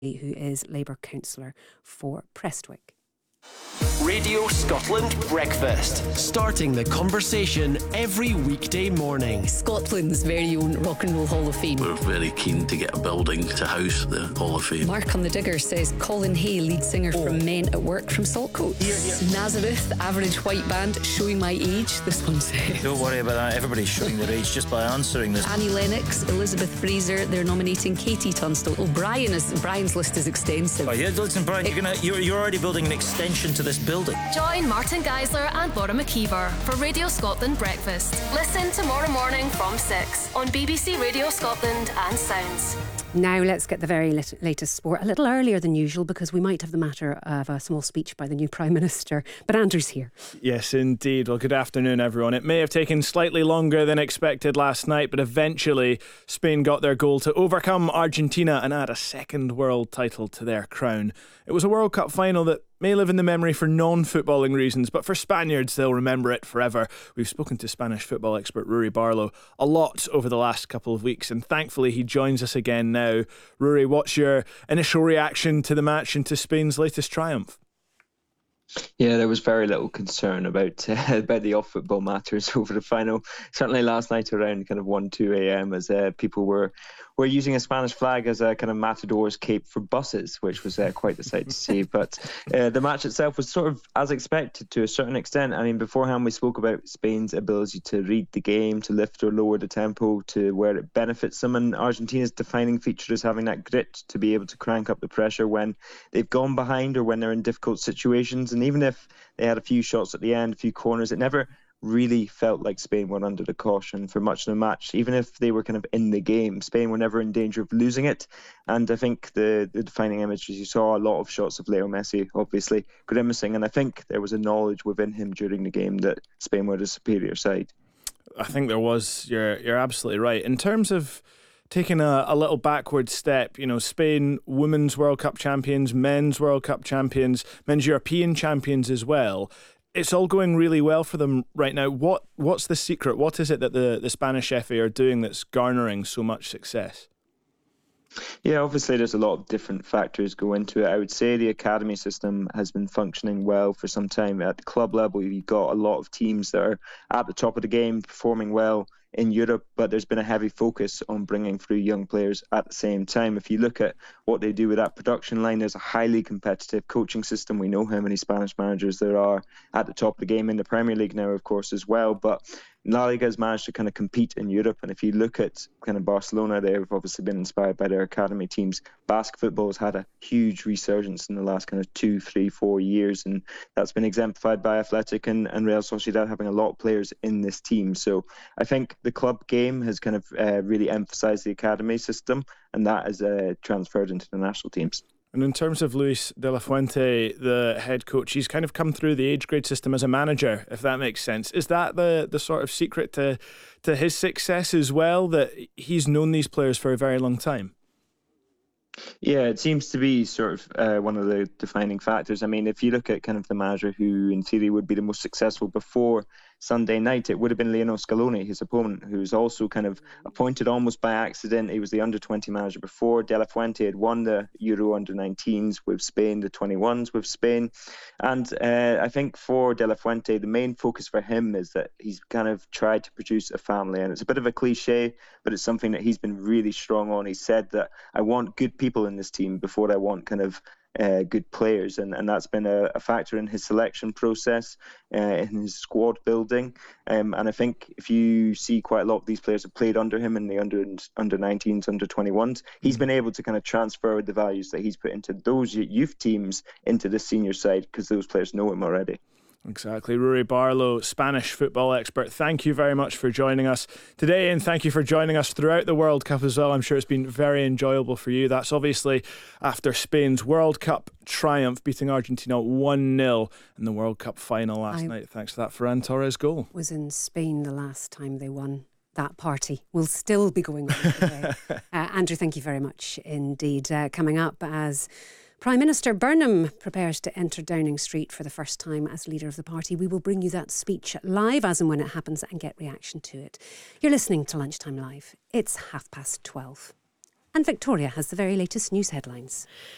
who is Labour councillor for Prestwick. Radio Scotland Breakfast. Starting the conversation every weekday morning. Scotland's very own Rock and Roll Hall of Fame. We're very keen to get a building to house the Hall of Fame. Mark on the Digger says Colin Hay, lead singer from Men at Work from Saltcoats. Nazareth, average white band, showing my age, this one says. Don't worry about that, everybody's showing their age just by answering this. Annie Lennox, Elizabeth Fraser, they're nominating Katie Tunstall. Oh, Brian's list is extensive. Oh yeah, listen Brian, you're already building an extension to this building. Join Martin Geisler and Laura McKeever for Radio Scotland Breakfast. Listen tomorrow morning from 6 on BBC Radio Scotland and Sounds. Now let's get the very latest sport a little earlier than usual because we might have the matter of a small speech by the new Prime Minister. But Andrew's here. Yes, indeed. Well, good afternoon, everyone. It may have taken slightly longer than expected last night, but eventually Spain got their goal to overcome Argentina and add a second world title to their crown. It was a World Cup final that may live in the memory for non-footballing reasons, but for Spaniards, they'll remember it forever. We've spoken to Spanish football expert Ruari Barlow a lot over the last couple of weeks, and thankfully he joins us again now. Ruari, what's your initial reaction to the match and to Spain's latest triumph? Yeah, there was very little concern about the off-football matters over the final. Certainly last night around kind of 1-2 a.m. as people were using a Spanish flag as a kind of matador's cape for buses, which was quite the sight to see. But the match itself was sort of as expected to a certain extent. I mean, beforehand we spoke about Spain's ability to read the game, to lift or lower the tempo to where it benefits them, and Argentina's defining feature is having that grit to be able to crank up the pressure when they've gone behind or when they're in difficult situations. And even if they had a few shots at the end, a few corners, it never really felt like Spain were under the caution for much of the match. Even if they were kind of in the game, Spain were never in danger of losing it. And I think the defining images, you saw a lot of shots of Leo Messi, obviously grimacing, and I think there was a knowledge within him during the game that Spain were the superior side. I think there was. You're absolutely right. In terms of taking a little backward step, you know, Spain, women's World Cup champions, men's World Cup champions, men's European champions as well. It's all going really well for them right now. What's the secret? What is it that the Spanish FA are doing that's garnering so much success? Yeah, obviously there's a lot of different factors go into it. I would say the academy system has been functioning well for some time. At the club level, you've got a lot of teams that are at the top of the game, performing well in Europe, but there's been a heavy focus on bringing through young players at the same time. If you look at what they do with that production line, there's a highly competitive coaching system. We know how many Spanish managers there are at the top of the game in the Premier League now, of course, as well. But La Liga has managed to kind of compete in Europe, and if you look at kind of Barcelona, they've obviously been inspired by their academy teams. Basque football has had a huge resurgence in the last kind of 2, 3, 4 years, and that's been exemplified by Athletic and Real Sociedad having a lot of players in this team. So I think the club game has kind of really emphasised the academy system, and that has transferred into the national teams. And in terms of Luis de la Fuente, the head coach, he's kind of come through the age grade system as a manager, if that makes sense. Is that the sort of secret to his success as well, that he's known these players for a very long time? Yeah, it seems to be sort of one of the defining factors. I mean, if you look at kind of the manager who in theory would be the most successful before Sunday night, it would have been Lionel Scaloni, his opponent, who was also kind of appointed almost by accident. He was the under-20 manager before. De La Fuente had won the Euro under-19s with Spain, the 21s with Spain. And I think for De La Fuente, the main focus for him is that he's kind of tried to produce a family. And it's a bit of a cliche, but it's something that he's been really strong on. He said that I want good people in this team before I want kind of good players, and that's been a factor in his selection process, in his squad building, and I think if you see quite a lot of these players have played under him in the under 19s, under 21s, he's been able to kind of transfer the values that he's put into those youth teams into the senior side because those players know him already. Exactly. Ruari Barlow, Spanish football expert, thank you very much for joining us today, and thank you for joining us throughout the World Cup as well. I'm sure it's been very enjoyable for you. That's obviously after Spain's World Cup triumph, beating Argentina 1-0 in the World Cup final last night. Thanks to that Ferran Torres goal. Was in Spain the last time they won. That party will still be going on today. Andrew, thank you very much indeed. Coming up, as Prime Minister Burnham prepares to enter Downing Street for the first time as leader of the party, we will bring you that speech live as and when it happens and get reaction to it. You're listening to Lunchtime Live. It's 12:30. And Victoria has the very latest news headlines.